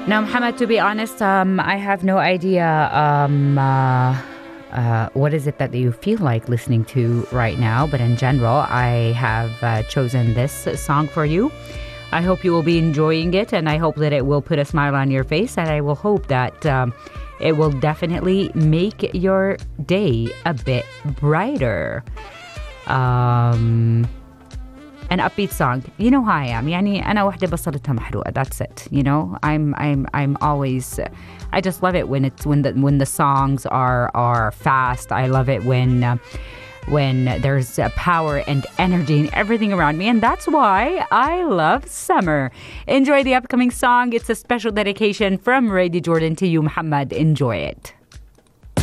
Now, Muhammad, to be honest, I have no idea what is it that you feel like listening to right now. But in general, I have chosen this song for you. I hope you will be enjoying it, and I hope that it will put a smile on your face, and I will hope that it will definitely make your day a bit brighter. An upbeat song. You know how I am. يعني أنا واحدة بصلتها محروقة. That's it. You know, I'm always. I just love it when the songs are fast. I love it when there's power and energy and everything around me, and that's why I love summer. Enjoy the upcoming song. It's a special dedication from Ray D. Jordan to you, Muhammad. Enjoy it.